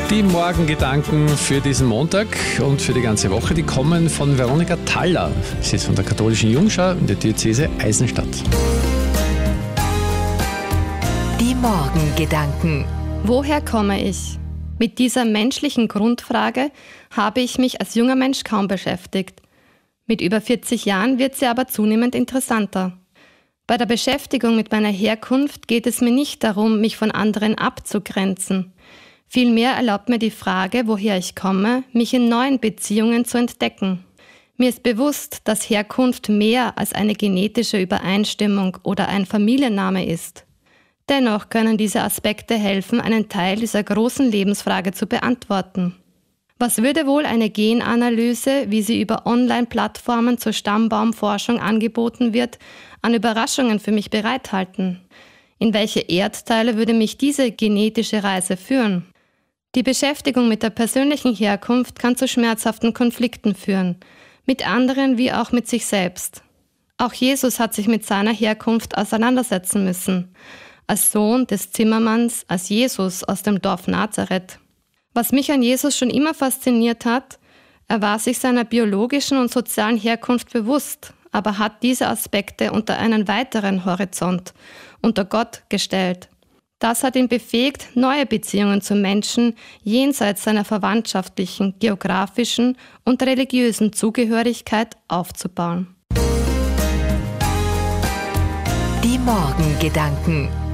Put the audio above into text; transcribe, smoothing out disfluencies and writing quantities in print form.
Die Morgengedanken für diesen Montag und für die ganze Woche, die kommen von Veronika Thaller. Sie ist von der katholischen Jungschau in der Diözese Eisenstadt. Die Morgengedanken. Woher komme ich? Mit dieser menschlichen Grundfrage habe ich mich als junger Mensch kaum beschäftigt. Mit über 40 Jahren wird sie aber zunehmend interessanter. Bei der Beschäftigung mit meiner Herkunft geht es mir nicht darum, mich von anderen abzugrenzen. Vielmehr erlaubt mir die Frage, woher ich komme, mich in neuen Beziehungen zu entdecken. Mir ist bewusst, dass Herkunft mehr als eine genetische Übereinstimmung oder ein Familienname ist. Dennoch können diese Aspekte helfen, einen Teil dieser großen Lebensfrage zu beantworten. Was würde wohl eine Genanalyse, wie sie über Online-Plattformen zur Stammbaumforschung angeboten wird, an Überraschungen für mich bereithalten? In welche Erdteile würde mich diese genetische Reise führen? Die Beschäftigung mit der persönlichen Herkunft kann zu schmerzhaften Konflikten führen, mit anderen wie auch mit sich selbst. Auch Jesus hat sich mit seiner Herkunft auseinandersetzen müssen, als Sohn des Zimmermanns, als Jesus aus dem Dorf Nazareth. Was mich an Jesus schon immer fasziniert hat, er war sich seiner biologischen und sozialen Herkunft bewusst, aber hat diese Aspekte unter einen weiteren Horizont, unter Gott gestellt. Das hat ihn befähigt, neue Beziehungen zu Menschen jenseits seiner verwandtschaftlichen, geografischen und religiösen Zugehörigkeit aufzubauen. Die Morgengedanken.